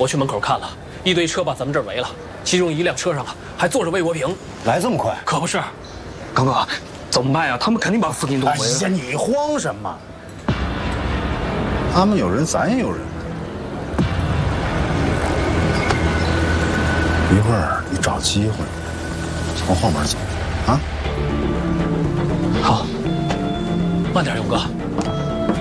我去门口看了，一堆车把咱们这儿围了，其中一辆车上还坐着魏国平。 来这么快？ 可不是。 刚哥，怎么办呀？他们肯定把附近都围了。 哎呀，你慌什么？他们有人，咱也有人。一会儿你找机会从后门走，啊？ 好，慢点，勇哥。